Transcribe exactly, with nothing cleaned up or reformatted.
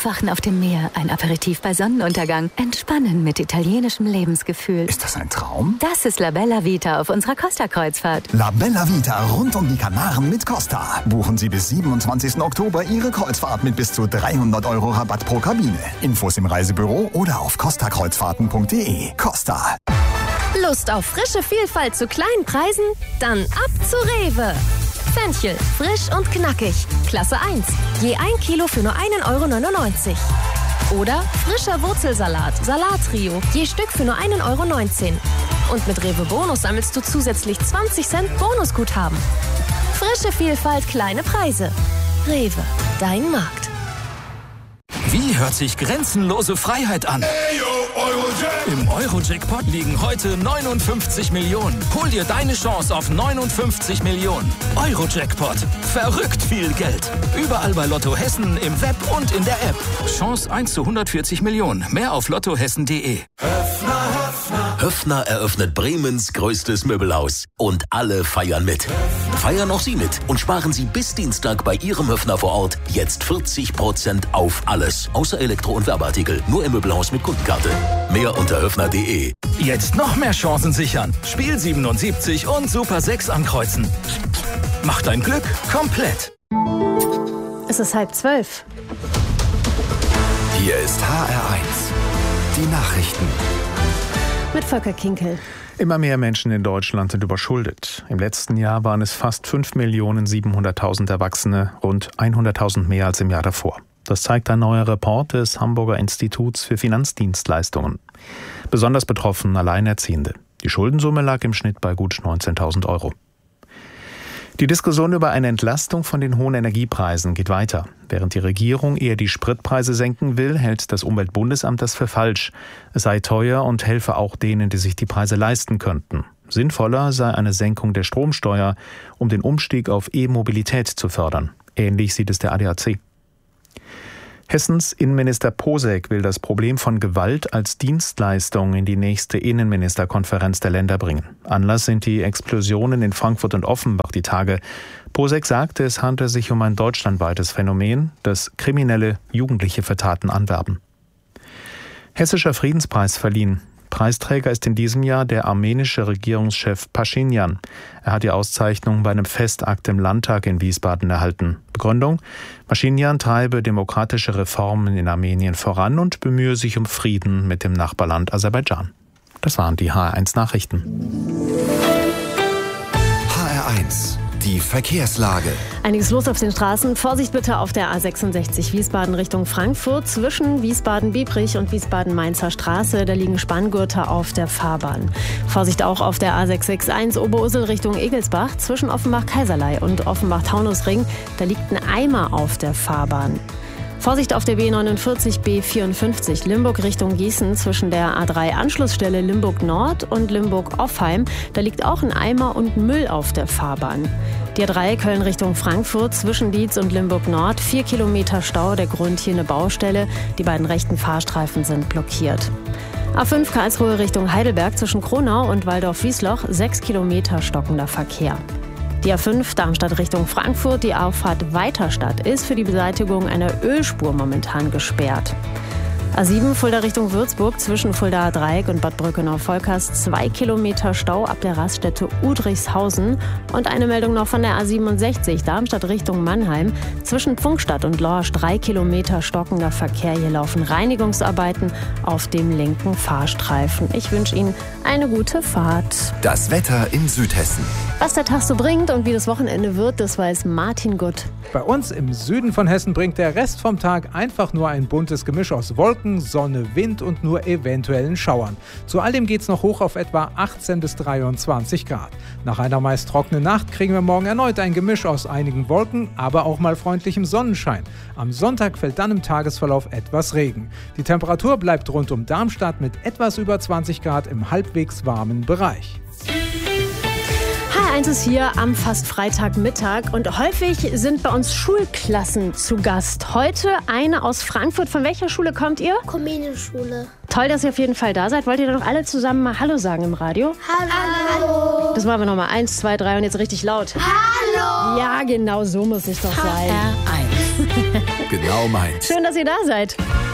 Aufwachen auf dem Meer, ein Aperitif bei Sonnenuntergang. Entspannen mit italienischem Lebensgefühl. Ist das ein Traum? Das ist La Bella Vita auf unserer Costa-Kreuzfahrt. La Bella Vita rund um die Kanaren mit Costa. Buchen Sie bis siebenundzwanzigsten Oktober Ihre Kreuzfahrt mit bis zu dreihundert Euro Rabatt pro Kabine. Infos im Reisebüro oder auf costa kreuzfahrten punkt de. Costa. Lust auf frische Vielfalt zu kleinen Preisen? Dann ab zu Rewe. Fenchel, frisch und knackig. Klasse eins. Je ein Kilo für nur einen Euro neunundneunzig. Oder frischer Wurzelsalat, Salattrio. Je Stück für nur einen Euro neunzehn. Und mit Rewe Bonus sammelst du zusätzlich zwanzig Cent Bonusguthaben. Frische Vielfalt, kleine Preise. Rewe, dein Markt. Wie hört sich grenzenlose Freiheit an? Im Euro-Jackpot liegen heute neunundfünfzig Millionen. Hol dir deine Chance auf neunundfünfzig Millionen. Euro-Jackpot. Verrückt viel Geld. Überall bei Lotto Hessen, im Web und in der App. Chance eins zu hundertvierzig Millionen. Mehr auf lottohessen punkt de. Höffner eröffnet Bremens größtes Möbelhaus. Und alle feiern mit. Feiern auch Sie mit und sparen Sie bis Dienstag bei Ihrem Höffner vor Ort jetzt vierzig Prozent auf alles. Außer Elektro- und Werbeartikel. Nur im Möbelhaus mit Kundenkarte. Mehr unter höffner punkt de. Jetzt noch mehr Chancen sichern. Spiel siebenundsiebzig und Super sechs ankreuzen. Mach dein Glück komplett. Es ist halb zwölf. Hier ist H R eins. Die Nachrichten. Mit Volker Kinkel. Immer mehr Menschen in Deutschland sind überschuldet. Im letzten Jahr waren es fast fünf Millionen siebenhunderttausend Erwachsene, rund hunderttausend mehr als im Jahr davor. Das zeigt ein neuer Report des Hamburger Instituts für Finanzdienstleistungen. Besonders betroffen Alleinerziehende. Die Schuldensumme lag im Schnitt bei gut neunzehntausend Euro. Die Diskussion über eine Entlastung von den hohen Energiepreisen geht weiter. Während die Regierung eher die Spritpreise senken will, hält das Umweltbundesamt das für falsch. Es sei teuer und helfe auch denen, die sich die Preise leisten könnten. Sinnvoller sei eine Senkung der Stromsteuer, um den Umstieg auf E-Mobilität zu fördern. Ähnlich sieht es der A D A C. Hessens Innenminister Posek will das Problem von Gewalt als Dienstleistung in die nächste Innenministerkonferenz der Länder bringen. Anlass sind die Explosionen in Frankfurt und Offenbach die Tage. Posek sagte, es handle sich um ein deutschlandweites Phänomen, das Kriminelle Jugendliche für Taten anwerben. Hessischer Friedenspreis verliehen. Preisträger ist in diesem Jahr der armenische Regierungschef Paschinjan. Er hat die Auszeichnung bei einem Festakt im Landtag in Wiesbaden erhalten. Begründung: Paschinjan treibe demokratische Reformen in Armenien voran und bemühe sich um Frieden mit dem Nachbarland Aserbaidschan. Das waren die H R eins Nachrichten. H R eins. Die Verkehrslage. Einiges los auf den Straßen. Vorsicht bitte auf der A sechsundsechzig Wiesbaden Richtung Frankfurt. Zwischen Wiesbaden-Biebrich und Wiesbaden-Mainzer Straße. Da liegen Spanngurte auf der Fahrbahn. Vorsicht auch auf der A sechshundertsechsundsechzig Oberursel Richtung Egelsbach. Zwischen Offenbach-Kaiserlei und Offenbach-Taunusring. Da liegt ein Eimer auf der Fahrbahn. Vorsicht auf der B neunundvierzig B vierundfünfzig Limburg Richtung Gießen zwischen der A drei Anschlussstelle Limburg Nord und Limburg-Offheim. Da liegt auch ein Eimer und Müll auf der Fahrbahn. Die A drei Köln Richtung Frankfurt zwischen Dietz und Limburg Nord. Vier Kilometer Stau, der Grund hier eine Baustelle. Die beiden rechten Fahrstreifen sind blockiert. A fünf Karlsruhe Richtung Heidelberg zwischen Kronau und Waldorf-Wiesloch. Sechs Kilometer stockender Verkehr. Die A fünf Darmstadt Richtung Frankfurt, die Auffahrt Weiterstadt, ist für die Beseitigung einer Ölspur momentan gesperrt. A sieben Fulda Richtung Würzburg zwischen Fuldaer Dreieck und Bad Brückenau-Volkers zwei Kilometer Stau ab der Raststätte Udrichshausen. Und eine Meldung noch von der A siebenundsechzig Darmstadt Richtung Mannheim. Zwischen Pfungstadt und Lorsch drei Kilometer stockender Verkehr. Hier laufen Reinigungsarbeiten auf dem linken Fahrstreifen. Ich wünsche Ihnen eine gute Fahrt. Das Wetter in Südhessen. Was der Tag so bringt und wie das Wochenende wird, das weiß Martin Gutt. Bei uns im Süden von Hessen bringt der Rest vom Tag einfach nur ein buntes Gemisch aus Wolken, Sonne, Wind und nur eventuellen Schauern. Zu all dem geht es noch hoch auf etwa achtzehn bis dreiundzwanzig Grad. Nach einer meist trockenen Nacht kriegen wir morgen erneut ein Gemisch aus einigen Wolken, aber auch mal freundlichem Sonnenschein. Am Sonntag fällt dann im Tagesverlauf etwas Regen. Die Temperatur bleibt rund um Darmstadt mit etwas über zwanzig Grad im halbwegs warmen Bereich. H R eins ist hier am fast Freitagmittag und häufig sind bei uns Schulklassen zu Gast. Heute eine aus Frankfurt. Von welcher Schule kommt ihr? Komedienschule. Toll, dass ihr auf jeden Fall da seid. Wollt ihr dann noch alle zusammen mal Hallo sagen im Radio? Hallo. Das machen wir nochmal. Eins, zwei, drei und jetzt richtig laut. Hallo. Ja, genau so muss es doch sein. H R eins. genau meins. Schön, dass ihr da seid.